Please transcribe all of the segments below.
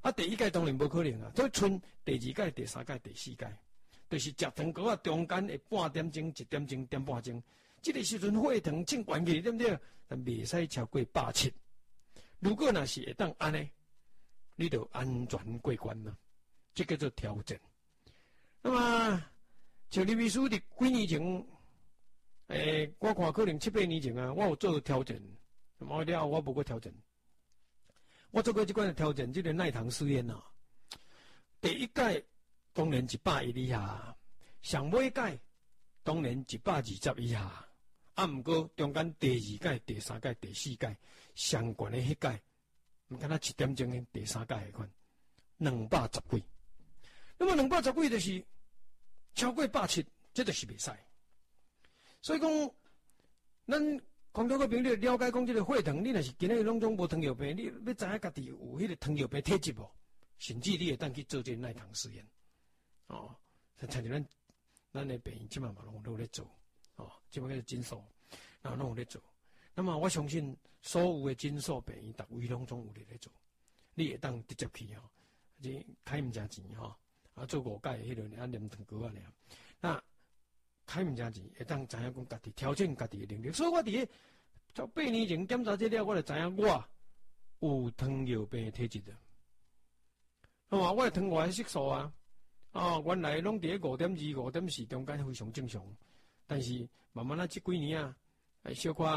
第一届当然无可能啊，所以剩第二届、第三届、第四届，就是食糖果啊，中间的半点钟、1点钟、点半钟，这个时阵血糖正悬去，对不对？但袂使超过170。如果若是会当安尼，你就安全过关了，这叫做调整。那么，像李秘书伫几年前，我看可能7、8年前啊，我有做调整，完了我无过调整。我做过这款的调整，这个耐糖试验啊，第一届当然110以下，上尾届当然120以下，啊，毋过中间第二届、第三届、第四届上悬的迄届，毋敢若1点钟的第三届迄款210几，那么210几就是超过170，这就是袂使。所以讲，咱空头个朋友了解讲，这个血糖，你若是今日拢总无糖尿病，你要知影家己有迄个糖尿病体质无？甚至你会当去做这个耐糖实验，哦，像咱的病院即嘛拢有咧做，哦，即嘛叫做诊所，然后拢有咧做。那么我相信所有的诊所病院，逐位拢总有咧做，你会当直接去吼，这开毋正钱吼，啊做5届迄落啊念糖果啊尔，那。开唔正钱，会当知影讲家己调整家己的能力，所以我伫个8年前检查这了，我就知影我有糖尿病的体质的。我的糖化色素啊，原来拢伫个5.2、5.4中间非常正常，但是慢慢这几年啊，小可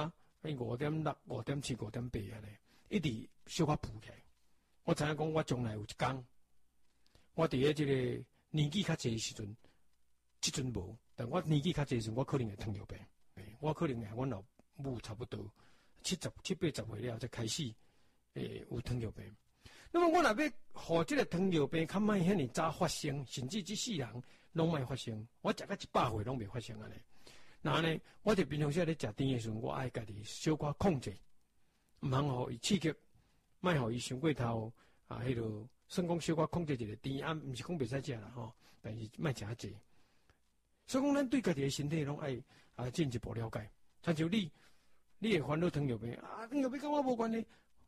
5.6、5.7、5.8安尼，一直小可浮起来。我知影讲我将来有一天，我伫个这个年纪较济时阵，即阵无。但我年纪较济时，我可能会糖尿病，我可能会阮老母差不多70、80岁了才开始有糖尿病。那么我若要互这个糖尿病较莫遐尼早发生，甚至这世人拢莫发生，我食到100岁拢未发生安尼。那呢，我伫平常时咧食甜的时候，我爱家己小可控制，毋通互伊刺激，莫互伊伤过头啊。迄落算讲小可控制一个甜啊，毋是讲袂使食啦吼，但是莫食济。所以讲，咱对家己的身体拢爱进一步了解。像像你会烦恼糖尿病啊，糖尿病跟我无关系。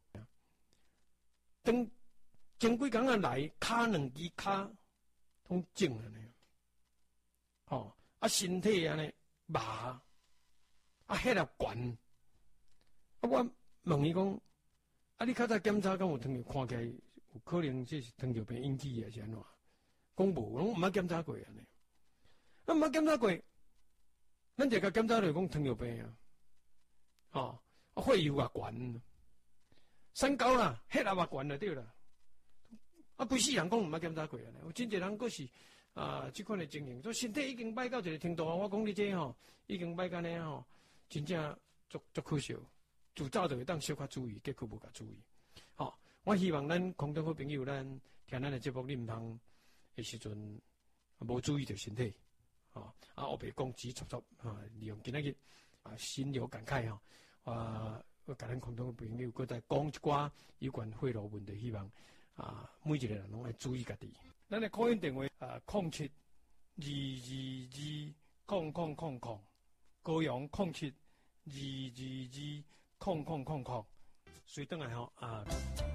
等前几工啊来，骹2支骹拢肿安尼，身体安尼麻，血也悬。我问伊讲，你较早检查敢有糖尿病？看起来有可能这是糖尿病引起的，是安怎？讲无，拢毋捌检查过安尼。毋捌检查过，咱就甲检查落讲糖尿病啊，血油也悬，三高啦，血也悬就对啦。规世人讲毋捌检查过安尼，有真侪人佫是即款的情形，所以身体已经歹到一个程度啊。我讲你这已经歹到呢真正足可惜，自早就会当小可注意，结果无甲注意。我希望咱空中好朋友，咱听咱的节目，你毋通的时阵无注意着身体。后边讲指撮利用今仔日心有感慨我甲咱空中的朋友搁再讲一寡有关血路问题，希望每一个人拢爱注意家己。咱的call in电话07-222-0000，高雄07-222-0000，随转来